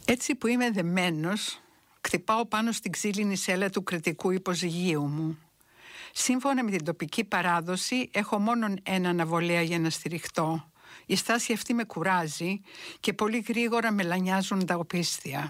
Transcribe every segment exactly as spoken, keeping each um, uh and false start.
Έτσι που είμαι δεμένος, χτυπάω πάνω στην ξύλινη σέλα του κριτικού υποζυγίου μου. Σύμφωνα με την τοπική παράδοση, έχω μόνο ένα αναβολέα για να στηριχτώ. Η στάση αυτή με κουράζει και πολύ γρήγορα με λανιάζουν τα οπίσθια.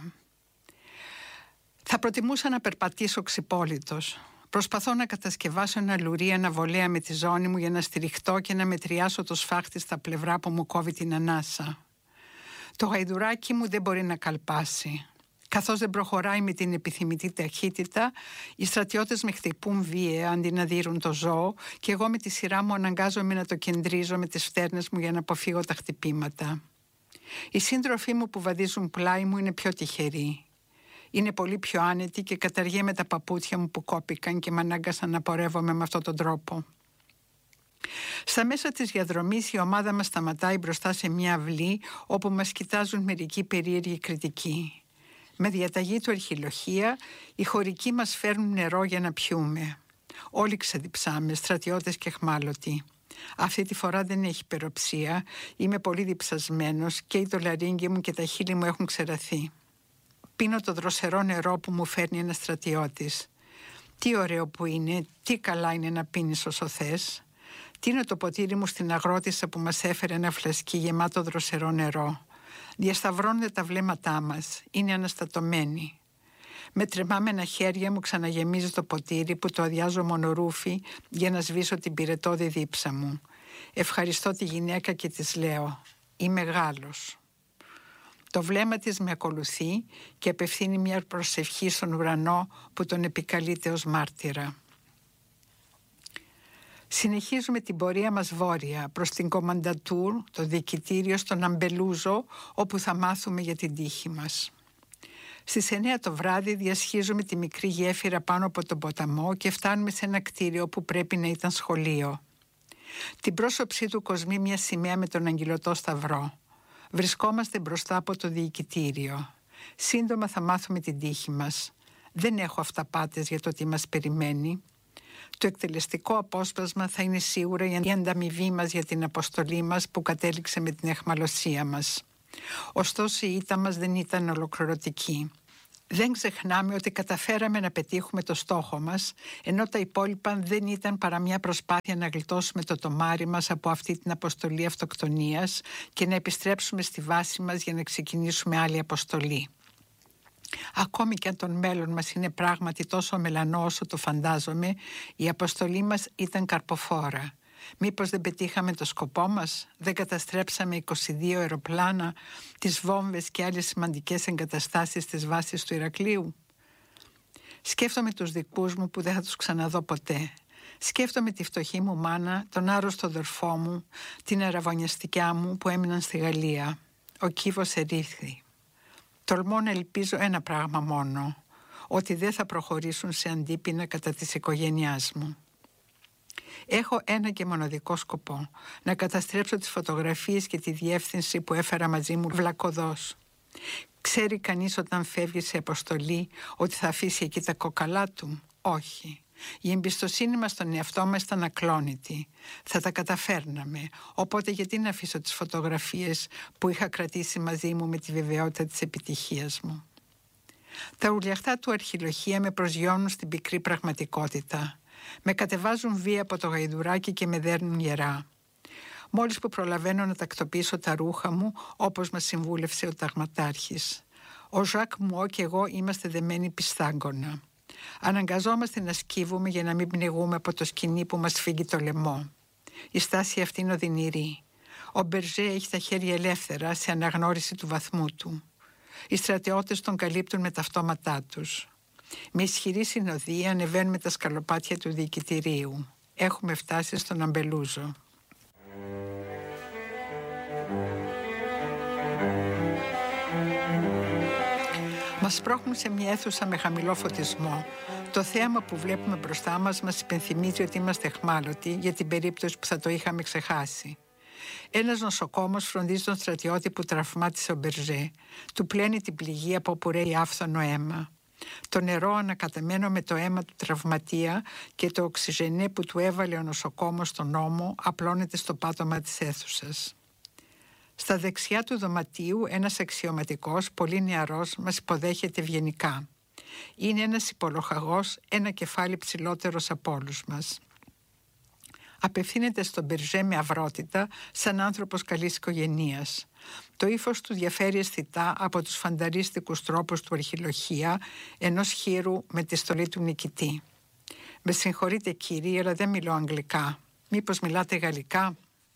Θα προτιμούσα να περπατήσω ξυπόλυτος. Προσπαθώ να κατασκευάσω ένα λουρί αναβολέα με τη ζώνη μου για να στηριχτώ και να μετριάσω το σφάχτη στα πλευρά που μου κόβει την ανάσα. Το γαϊδουράκι μου δεν μπορεί να καλπάσει. Καθώς δεν προχωράει με την επιθυμητή ταχύτητα, οι στρατιώτες με χτυπούν βίαια αντί να δείρουν το ζώο και εγώ με τη σειρά μου αναγκάζομαι να το κεντρίζω με τις φτέρνες μου για να αποφύγω τα χτυπήματα. Οι σύντροφοί μου που βαδίζουν πλάι μου είναι πιο τυχεροί. Είναι πολύ πιο άνετοι και καταργέμαι τα παπούτσια μου που κόπηκαν και με ανάγκασαν να πορεύομαι με αυτόν τον τρόπο. Στα μέσα της διαδρομής η ομάδα μας σταματάει μπροστά σε μια αυλή όπου μας κοιτάζουν μερικοί περίεργοι κριτικοί. Με διαταγή του αρχιλοχεία, οι χωρικοί μας φέρνουν νερό για να πιούμε. Όλοι ξεδιψάμε, στρατιώτες και αιχμάλωτοι. Αυτή τη φορά δεν έχει υπεροψία, είμαι πολύ διψασμένος και το λαρύγγι μου και τα χείλη μου έχουν ξεραθεί. Πίνω το δροσερό νερό που μου φέρνει ένας στρατιώτης. Τι ωραίο που είναι, τι καλά είναι να πίνεις όσο θες. Τίνω το ποτήρι μου στην αγρότισσα που μας έφερε ένα φλασκί γεμάτο δροσερό νερό. Διασταυρώνονται τα βλέμματά μας, είναι αναστατωμένοι. Με τρεμάμενα χέρια μου ξαναγεμίζει το ποτήρι που το αδειάζω μονορούφι για να σβήσω την πυρετώδη δίψα μου. Ευχαριστώ τη γυναίκα και της λέω, είμαι Γάλλος. Το βλέμμα της με ακολουθεί και απευθύνει μια προσευχή στον ουρανό που τον επικαλείται ως μάρτυρα. Συνεχίζουμε την πορεία μας βόρεια προς την Κομμαντατούρ, το διοικητήριο στον Αμπελούζο, όπου θα μάθουμε για την τύχη μας. Στις εννέα το βράδυ διασχίζουμε τη μικρή γέφυρα πάνω από τον ποταμό και φτάνουμε σε ένα κτίριο που πρέπει να ήταν σχολείο. Την πρόσωψή του κοσμεί μια σημαία με τον αγγυλωτό σταυρό. Βρισκόμαστε μπροστά από το διοικητήριο. Σύντομα θα μάθουμε την τύχη μας. Δεν έχω αυταπάτες για το τι μας περιμένει. Το εκτελεστικό απόσπασμα θα είναι σίγουρα η ανταμοιβή μας για την αποστολή μας που κατέληξε με την αιχμαλωσία μας. Ωστόσο η ήττα μας δεν ήταν ολοκληρωτική. Δεν ξεχνάμε ότι καταφέραμε να πετύχουμε το στόχο μας, ενώ τα υπόλοιπα δεν ήταν παρά μια προσπάθεια να γλιτώσουμε το τομάρι μας από αυτή την αποστολή αυτοκτονίας και να επιστρέψουμε στη βάση μας για να ξεκινήσουμε άλλη αποστολή. Ακόμη και αν το μέλλον μας είναι πράγματι τόσο μελανό όσο το φαντάζομαι, η αποστολή μας ήταν καρποφόρα. Μήπως δεν πετύχαμε το σκοπό μας, δεν καταστρέψαμε είκοσι δύο αεροπλάνα, τις βόμβες και άλλες σημαντικές εγκαταστάσεις της βάσης του Ηρακλείου. Σκέφτομαι τους δικούς μου που δεν θα τους ξαναδώ ποτέ. Σκέφτομαι τη φτωχή μου μάνα, τον άρρωστο αδερφό μου, την αραβωνιαστικιά μου που έμειναν στη Γαλλία. Ο κύβος ερήφθη. Τολμώ να ελπίζω ένα πράγμα μόνο, ότι δεν θα προχωρήσουν σε αντίπεινα κατά της οικογένειάς μου. Έχω ένα και μοναδικό σκοπό, να καταστρέψω τις φωτογραφίες και τη διεύθυνση που έφερα μαζί μου βλακωδώς. Ξέρει κανείς όταν φεύγει σε αποστολή ότι θα αφήσει εκεί τα κόκαλά του? Όχι. Η εμπιστοσύνη μας στον εαυτό μας ήταν ακλόνητη. Θα τα καταφέρναμε, οπότε γιατί να αφήσω τις φωτογραφίες που είχα κρατήσει μαζί μου με τη βεβαιότητα της επιτυχίας μου. Τα ουρλιαχτά του αρχιλοχεία με προσγειώνουν στην πικρή πραγματικότητα. Με κατεβάζουν βία από το γαϊδουράκι και με δέρνουν γερά. Μόλις που προλαβαίνω να τακτοποιήσω τα ρούχα μου, όπως μας συμβούλευσε ο ταγματάρχης. Ο Ζακ Μουό και εγώ είμαστε δεμένοι πιστάγκωνα. Αναγκαζόμαστε να σκύβουμε για να μην πνιγούμε από το σκοινί που μας φύγει το λαιμό. Η στάση αυτή είναι οδυνηρή. Ο Μπερζέ έχει τα χέρια ελεύθερα σε αναγνώριση του βαθμού του. Οι στρατιώτες τον καλύπτουν με τα αυτόματά τους. Με ισχυρή συνοδεία ανεβαίνουμε τα σκαλοπάτια του διοικητηρίου. Έχουμε φτάσει στον Αμπελούζο. Μας σπρώχνουν σε μια αίθουσα με χαμηλό φωτισμό. Το θέαμα που βλέπουμε μπροστά μας μας υπενθυμίζει ότι είμαστε αιχμάλωτοι για την περίπτωση που θα το είχαμε ξεχάσει. Ένας νοσοκόμος φροντίζει τον στρατιώτη που τραυμάτισε ο Μπερζέ. Του πλένει την πληγή από όπου ρέει άφθονο αίμα. Το νερό ανακατεμένο με το αίμα του τραυματία και το οξυζενέ που του έβαλε ο νοσοκόμος στον ώμο απλώνεται στο πάτωμα της αίθουσας. Στα δεξιά του δωματίου ένας αξιωματικός, πολύ νεαρός, μας υποδέχεται ευγενικά. Είναι ένας υπολοχαγός, ένα κεφάλι ψηλότερος από όλους μας. Απευθύνεται στον Μπερζέ με αυρότητα, σαν άνθρωπος καλής οικογενείας. Το ύφος του διαφέρει αισθητά από τους φανταρίστικους τρόπους του αρχιλοχεία, ενός χείρου με τη στολή του νικητή. «Με συγχωρείτε κύριε, αλλά δεν μιλώ αγγλικά. Μήπως μιλάτε γαλλικά?»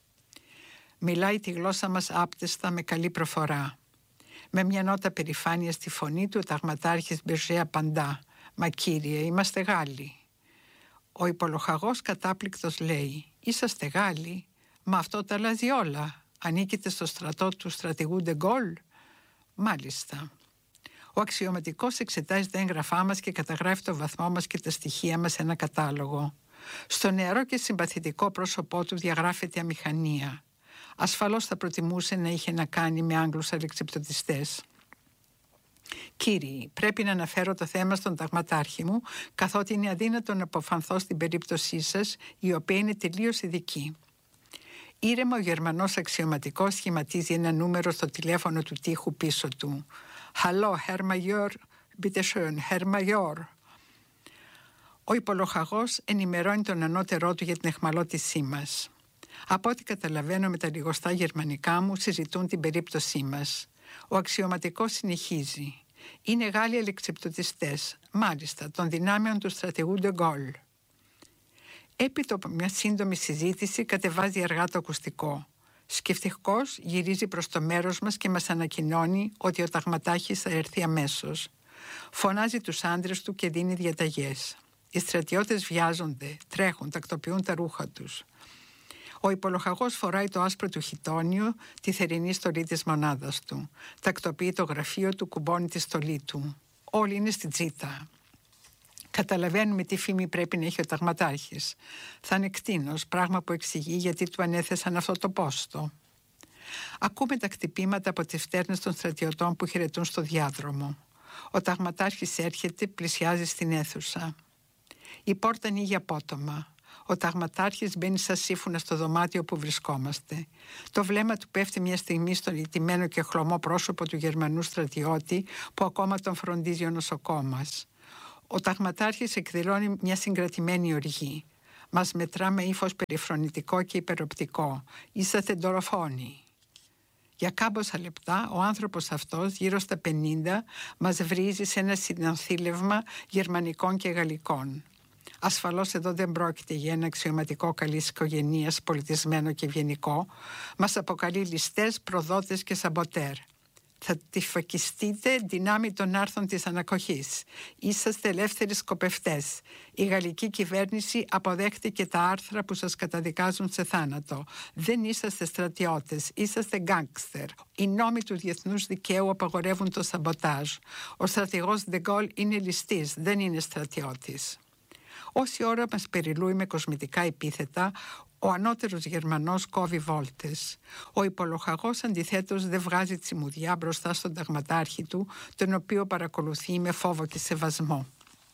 Μιλάει τη γλώσσα μας άπτεστα με καλή προφορά. Με μια νότα περηφάνεια στη φωνή του, ο ταγματάρχης Μπερζέ απαντά: «Μα κύριε, είμαστε Γάλλοι». Ο υπολοχαγός κατάπληκτος λέει: «Είσαστε Γάλλοι? Μα αυτό τα αλλάζει όλα. Ανήκετε στο στρατό του στρατηγού Ντεγκόλ?» «Μάλιστα». Ο αξιωματικός εξετάζει τα έγγραφά μας και καταγράφει το βαθμό μας και τα στοιχεία μας σε ένα κατάλογο. Στο νεαρό και συμπαθητικό πρόσωπό του διαγράφεται αμηχανία. Ασφαλώς θα προτιμούσε να είχε να κάνει με Άγγλους αλεξιπτωτιστές. «Κύριοι, πρέπει να αναφέρω το θέμα στον ταγματάρχη μου, καθότι είναι αδύνατο να αποφανθώ στην περίπτωσή σας, η οποία είναι τελείως ειδική». Ήρεμα ο Γερμανός αξιωματικός σχηματίζει ένα νούμερο στο τηλέφωνο του τοίχου πίσω του. «Hallo, Herr Major, bitte schön, Herr Major». Ο υπολοχαγός ενημερώνει τον ανώτερό του για την αιχμαλώτησή μας. Από ό,τι καταλαβαίνω με τα λιγοστά γερμανικά μου, συζητούν την περίπτωσή μας. Ο αξιωματικός συνεχίζει. «Είναι Γάλλοι αλεξιπτωτιστές, μάλιστα, των δυνάμεων του στρατηγού Ντεγκόλ». Έπειτα από μια σύντομη συζήτηση κατεβάζει αργά το ακουστικό. Σκεφτικός γυρίζει προς το μέρος μας και μας ανακοινώνει ότι ο ταγματάρχης θα έρθει αμέσως. Φωνάζει τους άντρες του και δίνει διαταγές. Οι στρατιώτες βιάζονται, τρέχουν, τακτοποιούν τα ρούχα τους. Ο υπολοχαγός φοράει το άσπρο του χιτόνιο, τη θερινή στολή της μονάδας του. Τακτοποιεί το γραφείο του, κουμπώνει τη στολή του. Όλοι είναι στην τζίτα. Καταλαβαίνουμε τι φήμη πρέπει να έχει ο ταγματάρχης. Θα είναι κτήνος, πράγμα που εξηγεί γιατί του ανέθεσαν αυτό το πόστο. Ακούμε τα χτυπήματα από τις φτέρνες των στρατιωτών που χαιρετούν στο διάδρομο. Ο ταγματάρχης έρχεται, πλησιάζει στην αίθουσα. Η πόρτα ανοίγει απότομα. Ο ταγματάρχης μπαίνει σαν σύμφωνα στο δωμάτιο που βρισκόμαστε. Το βλέμμα του πέφτει μια στιγμή στον ηττημένο και χλωμό πρόσωπο του Γερμανού στρατιώτη που ακόμα τον φροντίζει ο νοσοκόμας. Ο ταγματάρχης εκδηλώνει μια συγκρατημένη οργή. Μας μετρά με ύφος περιφρονητικό και υπεροπτικό. «Είσαστε δολοφόνοι». Για κάμποσα λεπτά ο άνθρωπος αυτός, γύρω στα πενήντα, μας βρίζει σε ένα συνανθήλευμα γερμανικών και γαλλικών. Ασφαλώς εδώ δεν πρόκειται για ένα αξιωματικό καλής οικογενείας, πολιτισμένο και ευγενικό. Μας αποκαλεί ληστές, προδότες και σαμποτέρ. Θα τυφακιστείτε δυνάμει των άρθρων της ανακοχής. Είσαστε ελεύθεροι σκοπευτές. Η γαλλική κυβέρνηση αποδέχτηκε τα άρθρα που σας καταδικάζουν σε θάνατο. Δεν είσαστε στρατιώτες, είσαστε γκάνγκστερ. Οι νόμοι του διεθνούς δικαίου απαγορεύουν το σαμποτάζ. Ο στρατηγός Ντεγκόλ είναι ληστής, δεν είναι στρατιώτης. Όση ώρα μας περιλούει με κοσμητικά επίθετα, ο ανώτερος Γερμανός κόβει βόλτες. Ο υπολοχαγός αντιθέτως δεν βγάζει τσιμουδιά μπροστά στον ταγματάρχη του, τον οποίο παρακολουθεί με φόβο και σεβασμό.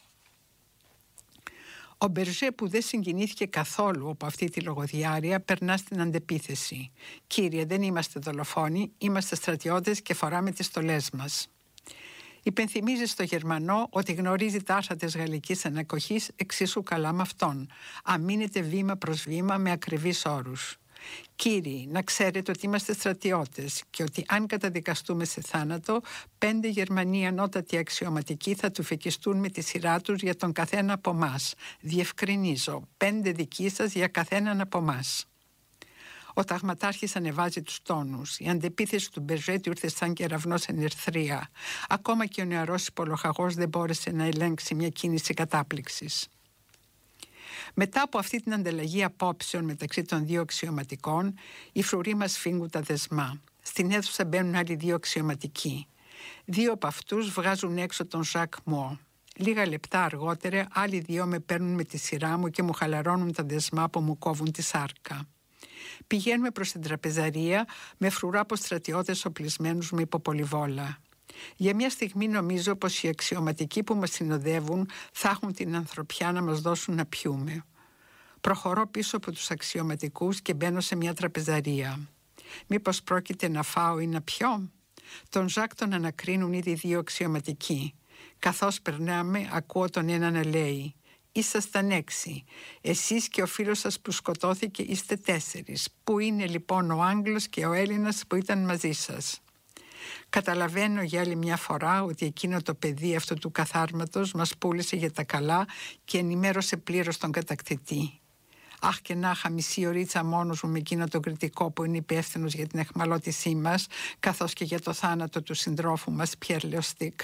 Ο Μπερζέ, που δεν συγκινήθηκε καθόλου από αυτή τη λογοδιάρεια, περνά στην αντεπίθεση. «Κύριε, δεν είμαστε δολοφόνοι, είμαστε στρατιώτες και φοράμε τις στολές μας». Υπενθυμίζει στο Γερμανό ότι γνωρίζει τα άρθρα της γαλλικής ανακοχής εξίσου καλά με αυτόν. Αμήνεται βήμα προς βήμα με ακριβείς όρους. «Κύριοι, να ξέρετε ότι είμαστε στρατιώτες και ότι αν καταδικαστούμε σε θάνατο, πέντε Γερμανοί ανώτατοι αξιωματικοί θα του φεκιστούν με τη σειρά τους για τον καθένα από εμάς. Διευκρινίζω, πέντε δικοί σας για καθέναν από εμάς». Ο ταγματάρχης ανεβάζει τους τόνους. Η αντεπίθεση του Μπερζέ ήρθε σαν κεραυνός εν ερθρία. Ακόμα και ο νεαρός υπολοχαγός δεν μπόρεσε να ελέγξει μια κίνηση κατάπληξης. Μετά από αυτή την ανταλλαγή απόψεων μεταξύ των δύο αξιωματικών, οι φρουροί μας φύγουν τα δεσμά. Στην αίθουσα μπαίνουν άλλοι δύο αξιωματικοί. Δύο από αυτούς βγάζουν έξω τον Ζακ Μό. Λίγα λεπτά αργότερα, άλλοι δύο με παίρνουν με τη σειρά μου και μου χαλαρώνουν τα δεσμά που μου κόβουν τη σάρκα. Πηγαίνουμε προς την τραπεζαρία με φρουρά από στρατιώτες οπλισμένους με υποπολιβόλα. Για μια στιγμή νομίζω πως οι αξιωματικοί που μας συνοδεύουν θα έχουν την ανθρωπιά να μας δώσουν να πιούμε. Προχωρώ πίσω από τους αξιωματικούς και μπαίνω σε μια τραπεζαρία. Μήπως πρόκειται να φάω ή να πιω? Τον Ζακ τον ανακρίνουν ήδη δύο αξιωματικοί. Καθώς περνάμε, ακούω τον ένα να λέει: «Ήσασταν έξι. Εσείς και ο φίλος σας που σκοτώθηκε είστε τέσσερις. Πού είναι λοιπόν ο Άγγλος και ο Έλληνας που ήταν μαζί σας?» Καταλαβαίνω για άλλη μια φορά ότι εκείνο το παιδί αυτού του καθάρματος μας πούλησε για τα καλά και ενημέρωσε πλήρως τον κατακτητή. Αχ, και να είχα μισή ωρίτσα μόνος μου με εκείνο τον κριτικό που είναι υπεύθυνος για την αιχμαλώτησή μας, καθώς και για το θάνατο του συντρόφου μας, Πιέρ Λεοστίκ.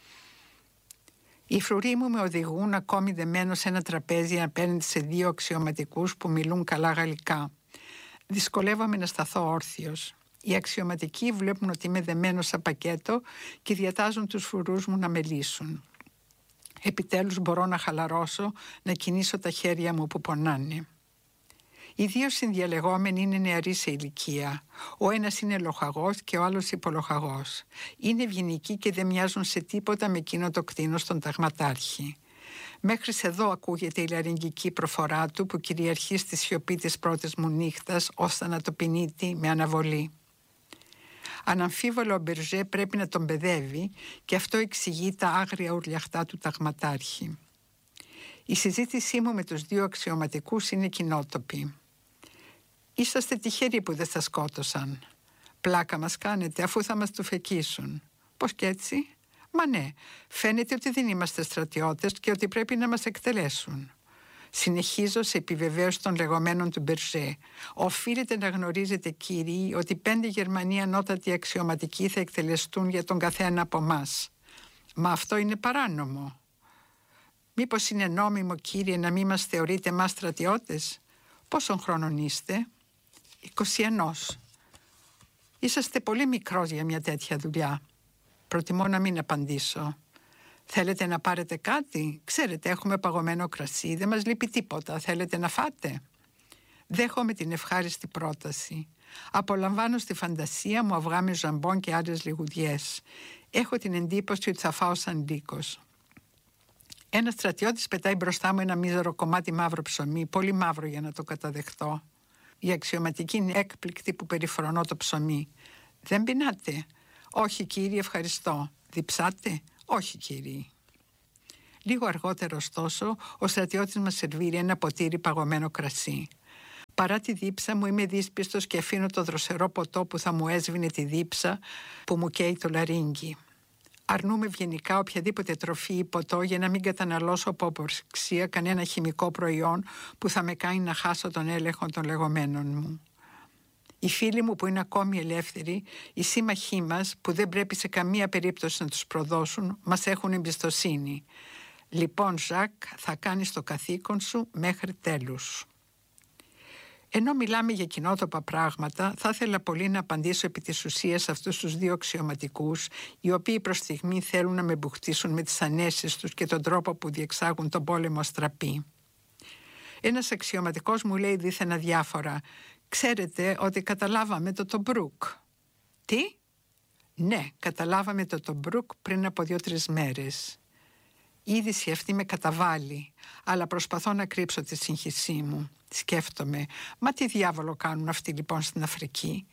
Οι φρουροί μου με οδηγούν ακόμη δεμένο σε ένα τραπέζι απέναντι σε δύο αξιωματικούς που μιλούν καλά γαλλικά. Δυσκολεύομαι να σταθώ όρθιος. Οι αξιωματικοί βλέπουν ότι είμαι δεμένος σαν πακέτο και διατάζουν τους φρουρούς μου να με λύσουν. Επιτέλους μπορώ να χαλαρώσω, να κινήσω τα χέρια μου που πονάνε. Οι δύο συνδιαλεγόμενοι είναι νεαροί σε ηλικία. Ο ένας είναι λοχαγός και ο άλλος υπολοχαγός. Είναι ευγενικοί και δεν μοιάζουν σε τίποτα με εκείνο το κτήνος τον ταγματάρχη. Μέχρι εδώ ακούγεται η λαρυγγική προφορά του που κυριαρχεί στη σιωπή της πρώτης μου νύχτας ως θανατοπινίτη με αναβολή. Αναμφίβολα ο Μπερζέ πρέπει να τον παιδεύει και αυτό εξηγεί τα άγρια ουρλιαχτά του ταγματάρχη. Η συζήτησή μου με τους δύο αξιωματικούς είναι κοινότοπη. «Είσαστε τυχεροί που δεν θα σκότωσαν. Πλάκα μας κάνετε αφού θα μας του φεκίσουν». «Πώς κι έτσι?» «Μα ναι, φαίνεται ότι δεν είμαστε στρατιώτες και ότι πρέπει να μας εκτελέσουν». Συνεχίζω σε επιβεβαίωση των λεγόμενων του Μπερζέ. «Οφείλετε να γνωρίζετε, κύριοι, ότι πέντε Γερμανοί ανώτατοι αξιωματικοί θα εκτελεστούν για τον καθένα από εμάς». «Μα αυτό είναι παράνομο». «Μήπως είναι νόμιμο, κύριε, να μην μας θεωρείτε εμάς στρατιώτες?» «Πόσων χρόνων είστε?» «είκοσι ένα». «Είσαστε πολύ μικρός για μια τέτοια δουλειά». «Προτιμώ να μην απαντήσω». «Θέλετε να πάρετε κάτι? Ξέρετε, έχουμε παγωμένο κρασί, δεν μας λείπει τίποτα. Θέλετε να φάτε?» Δέχομαι την ευχάριστη πρόταση. Απολαμβάνω στη φαντασία μου αυγά με ζαμπόν και άλλες λιγουδιές. Έχω την εντύπωση ότι θα φάω σαν λύκος. Ένας στρατιώτης πετάει μπροστά μου ένα μίζερο κομμάτι μαύρο ψωμί, πολύ μαύρο για να το καταδεχτώ. Η αξιωματική είναι έκπληκτη που περιφρονώ το ψωμί. «Δεν πεινάτε?» «Όχι, κύριε, ευχαριστώ». «Διψάτε?» «Όχι, κύριε». Λίγο αργότερα, ωστόσο, ο στρατιώτης μας σερβίρει ένα ποτήρι παγωμένο κρασί. Παρά τη δίψα μου, είμαι δύσπιστος και αφήνω το δροσερό ποτό που θα μου έσβηνε τη δίψα που μου καίει το λαρύγγι. Αρνούμε ευγενικά οποιαδήποτε τροφή ή ποτό για να μην καταναλώσω από απορρεξία κανένα χημικό προϊόν που θα με κάνει να χάσω τον έλεγχο των λεγόμενων μου. Οι φίλοι μου που είναι ακόμη ελεύθεροι, οι σύμμαχοί μας που δεν πρέπει σε καμία περίπτωση να τους προδώσουν, μας έχουν εμπιστοσύνη. «Λοιπόν, Ζακ, θα κάνεις το καθήκον σου μέχρι τέλους». Ενώ μιλάμε για κοινότοπα πράγματα, θα ήθελα πολύ να απαντήσω επί της ουσίας αυτούς τους δύο αξιωματικούς, οι οποίοι προς στιγμή θέλουν να με μπουχτίσουν με τις ανέσεις τους και τον τρόπο που διεξάγουν τον πόλεμο αστραπή. Ένας αξιωματικός μου λέει δίθεν αδιάφορα: «Ξέρετε ότι καταλάβαμε το Τομπρούκ». «Τι?» «Ναι, καταλάβαμε το Τομπρούκ πριν από δύο-τρεις μέρες». Η είδηση αυτή με καταβάλει, αλλά προσπαθώ να κρύψω τη σύγχυσή μου. Σκέφτομαι, μα τι διάβολο κάνουν αυτοί λοιπόν στην Αφρική?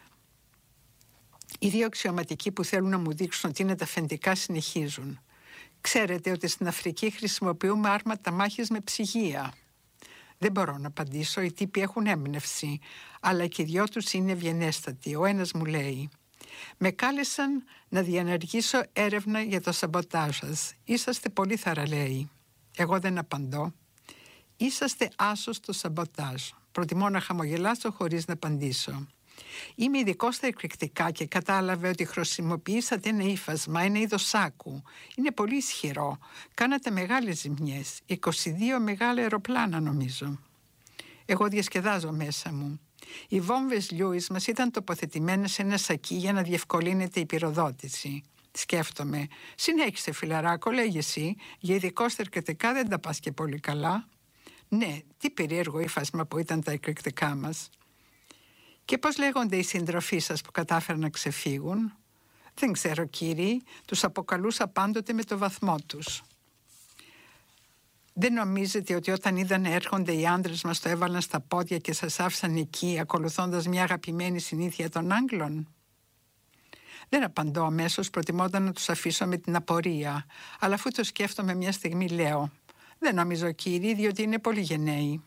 Οι δύο αξιωματικοί που θέλουν να μου δείξουν ότι είναι τα αφεντικά συνεχίζουν. «Ξέρετε ότι στην Αφρική χρησιμοποιούμε άρματα μάχης με ψυγεία». Δεν μπορώ να απαντήσω, οι τύποι έχουν έμπνευση, αλλά και οι δυο τους είναι ευγενέστατοι. Ο ένας μου λέει: «Με κάλεσαν να διενεργήσω έρευνα για το σαμποτάζ σας. Είσαστε πολύ θαραλέοι». Εγώ δεν απαντώ. «Είσαστε άσος στο σαμποτάζ». Προτιμώ να χαμογελάσω χωρίς να απαντήσω. «Είμαι ειδικό στα εκρηκτικά και κατάλαβε ότι χρησιμοποιήσατε ένα ύφασμα, ένα είδος σάκου. Είναι πολύ ισχυρό. Κάνατε μεγάλες ζημιές. είκοσι δύο μεγάλα αεροπλάνα νομίζω». Εγώ διασκεδάζω μέσα μου. Οι βόμβες Λιούις μας ήταν τοποθετημένες σε ένα σακί για να διευκολύνεται η πυροδότηση. Σκέφτομαι. «Συνέχισε, φιλαράκο, λέγε εσύ, για ειδικό στα εκρηκτικά δεν τα πας και πολύ καλά». «Ναι, τι περίεργο ύφασμα που ήταν τα εκρηκτικά μας». «Και πώς λέγονται οι συντροφοί σας που κατάφεραν να ξεφύγουν?» «Δεν ξέρω, κύριοι, τους αποκαλούσα πάντοτε με το βαθμό τους». Δεν νομίζετε ότι όταν είδαν να έρχονται οι άντρες μας το έβαλαν στα πόδια και σας άφησαν εκεί ακολουθώντας μια αγαπημένη συνήθεια των Άγγλων? Δεν απαντώ αμέσως, προτιμώντας να τους αφήσω με την απορία, αλλά αφού το σκέφτομαι μια στιγμή λέω «Δεν νομίζω, κύριοι, διότι είναι πολύ γενναίοι».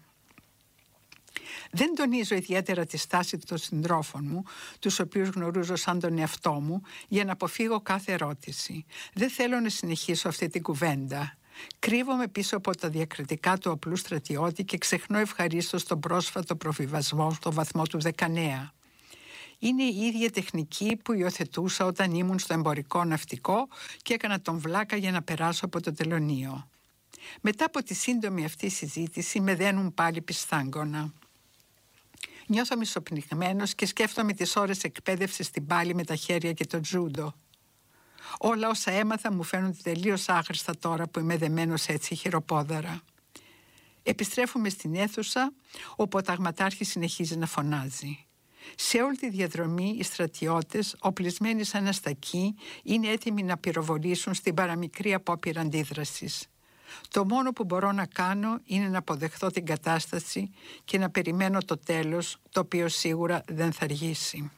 Δεν τονίζω ιδιαίτερα τη στάση των συντρόφων μου, τους οποίους γνωρίζω σαν τον εαυτό μου, για να αποφύγω κάθε ερώτηση. Δεν θέλω να συνεχίσω αυτή την κουβέντα. Κρύβομαι πίσω από τα διακριτικά του απλού στρατιώτη και ξεχνώ ευχαρίστως τον πρόσφατο προβιβασμό στο βαθμό του δεκανέα. Είναι η ίδια τεχνική που υιοθετούσα όταν ήμουν στο εμπορικό ναυτικό και έκανα τον βλάκα για να περάσω από το τελωνείο. Μετά από τη σύντομη αυτή συζήτηση με δένουν πάλι πιστάγκωνα. Νιώθω μισοπνιγμένος και σκέφτομαι τις ώρες εκπαίδευσης στην πάλη με τα χέρια και το τζούντο. Όλα όσα έμαθα μου φαίνονται τελείως άχρηστα τώρα που είμαι δεμένος έτσι χειροπόδαρα. Επιστρέφουμε στην αίθουσα όπου ο ταγματάρχης συνεχίζει να φωνάζει. Σε όλη τη διαδρομή οι στρατιώτες, οπλισμένοι σαν αστακοί, είναι έτοιμοι να πυροβολήσουν στην παραμικρή απόπειρα αντίδρασης. Το μόνο που μπορώ να κάνω είναι να αποδεχθώ την κατάσταση και να περιμένω το τέλος, το οποίο σίγουρα δεν θα αργήσει.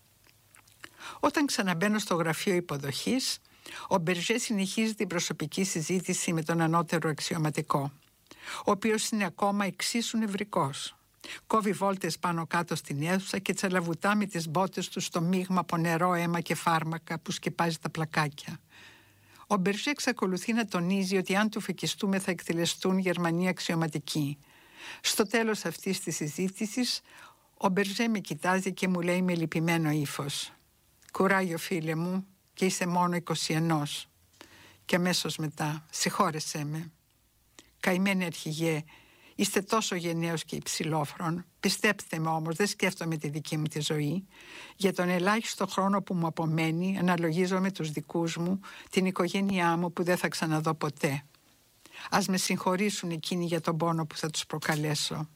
Όταν ξαναμπαίνω στο γραφείο υποδοχής, ο Μπερζέ συνεχίζει την προσωπική συζήτηση με τον ανώτερο αξιωματικό, ο οποίος είναι ακόμα εξίσου νευρικός. Κόβει βόλτες πάνω κάτω στην αίθουσα και τσαλαβουτά με τις μπότες του στο μείγμα από νερό, αίμα και φάρμακα που σκεπάζει τα πλακάκια. Ο Μπερζέ εξακολουθεί να τονίζει ότι αν του φεκιστούμε θα εκτελεστούν Γερμανοί αξιωματικοί. Στο τέλος αυτής της συζήτησης, ο Μπερζέ με κοιτάζει και μου λέει με λυπημένο ύφος «Κουράγιο, φίλε μου, και είσαι μόνο είκοσι ένα». Και αμέσως μετά «Συγχώρεσέ με». «Καημένοι αρχηγέ, είστε τόσο γενναίος και υψηλόφρον. Πιστέψτε με όμως, δεν σκέφτομαι τη δική μου τη ζωή. Για τον ελάχιστο χρόνο που μου απομένει, αναλογίζω με τους δικούς μου, την οικογένειά μου που δεν θα ξαναδώ ποτέ. Ας με συγχωρήσουν εκείνοι για τον πόνο που θα τους προκαλέσω».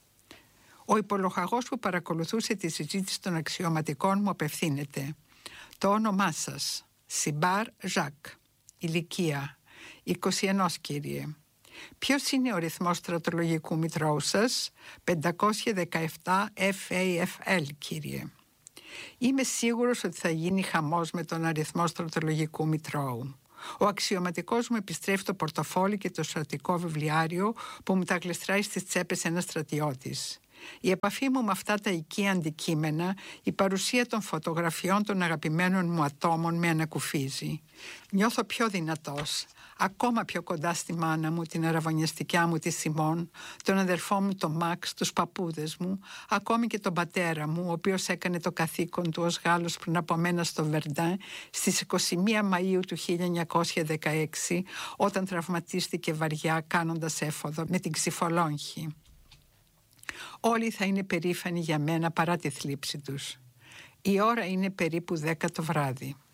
Ο υπολοχαγός που παρακολουθούσε τη συζήτηση των αξιωματικών μου απευθύνεται. «Το όνομά σας?» «Σιμπάρ Ζακ». «Ηλικία?» είκοσι ένα, κύριε». «Ποιος είναι ο ρυθμός στρατολογικού μητρώου σας?» πεντακόσια δεκαεπτά εφ έι εφ ελ, κύριε. «Είμαι σίγουρος ότι θα γίνει χαμός με τον αριθμό στρατολογικού μητρώου». Ο αξιωματικός μου επιστρέφει το πορτοφόλι και το στρατικό βιβλιάριο που μου τα γλιστράει στις τσέπες ένας στρατιώτης. Η επαφή μου με αυτά τα οικεία αντικείμενα, η παρουσία των φωτογραφιών των αγαπημένων μου ατόμων με ανακουφίζει. Νιώθω πιο δυνατός, ακόμα πιο κοντά στη μάνα μου, την αραβωνιαστικιά μου τη Σιμών, τον αδερφό μου τον Μαξ, τους παππούδες μου, ακόμη και τον πατέρα μου, ο οποίος έκανε το καθήκον του ως Γάλλος πριν από μένα στο Βερντάν στις είκοσι μία Μαΐου του χίλια εννιακόσια δεκαέξι, όταν τραυματίστηκε βαριά κάνοντας έφοδο με την ξυφολόγχη. Όλοι θα είναι περήφανοι για μένα παρά τη θλίψη τους. Η ώρα είναι περίπου δέκα το βράδυ.